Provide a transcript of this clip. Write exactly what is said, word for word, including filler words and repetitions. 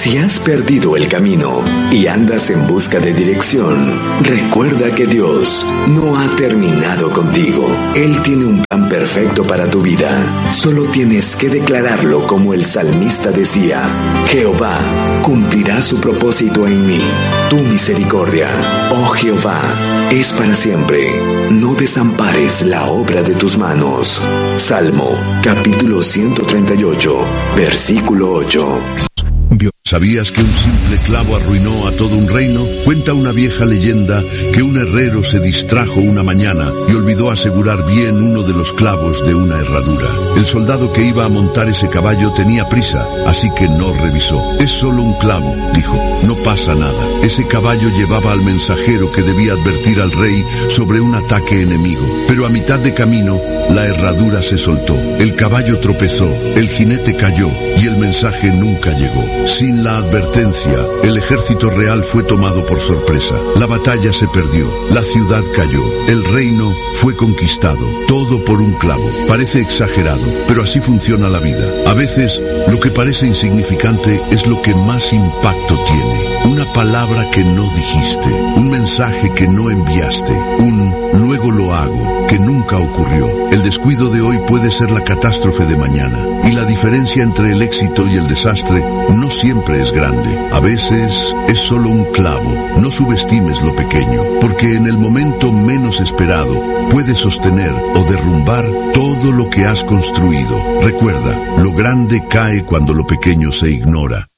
Si has perdido el camino y andas en busca de dirección, recuerda que Dios no ha terminado contigo. Él tiene un plan perfecto para tu vida. Solo tienes que declararlo como el salmista decía: Jehová cumplirá su propósito en mí. Tu misericordia, oh Jehová, es para siempre. No desampares la obra de tus manos. Salmo, capítulo ciento treinta y ocho, versículo ocho. ¿Sabías que un simple clavo arruinó a todo un reino? Cuenta una vieja leyenda que un herrero se distrajo una mañana y olvidó asegurar bien uno de los clavos de una herradura. El soldado que iba a montar ese caballo tenía prisa, así que no revisó. Es solo un clavo, dijo, no pasa nada. Ese caballo llevaba al mensajero que debía advertir al rey sobre un ataque enemigo. Pero a mitad de camino, la herradura se soltó. El caballo tropezó, el jinete cayó y el mensaje nunca llegó. Sin la advertencia, el ejército real fue tomado por sorpresa. La batalla se perdió, la ciudad cayó, el reino fue conquistado, todo por un clavo. Parece exagerado, pero así funciona la vida. A veces, lo que parece insignificante es lo que más impacto tiene. Una palabra que no dijiste, un mensaje que no enviaste, un luego lo hago que nunca ocurrió. El descuido de hoy puede ser la catástrofe de mañana, y la diferencia entre el éxito y el desastre no siempre es grande. A veces es solo un clavo. No subestimes lo pequeño, porque en el momento menos esperado puede sostener o derrumbar todo lo que has construido. Recuerda, lo grande cae cuando lo pequeño se ignora.